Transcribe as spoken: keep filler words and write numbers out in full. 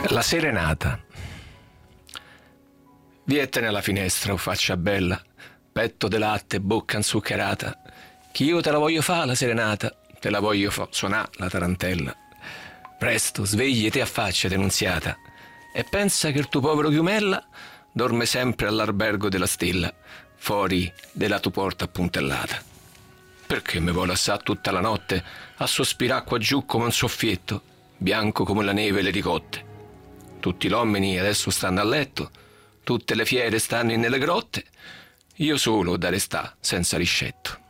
La serenata. Viettene alla finestra, o faccia bella, petto de latte, bocca inzuccherata, che io te la voglio fa la serenata, te la voglio fa suonà la tarantella. Presto, svegliati e affacciati, Nunziata, e pensa che il tuo povero chiumella dorme sempre all'albergo della stella, fuori della tua porta appuntellata. Perché mi vuole assà tutta la notte a sospirare qua giù come un soffietto, bianco come la neve e le ricotte? Tutti gli uomini adesso stanno a letto, tutte le fiere stanno nelle grotte, io solo da restà senza riscetto.